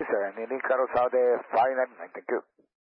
sir. And in Icaro Saude, fine. Thank you.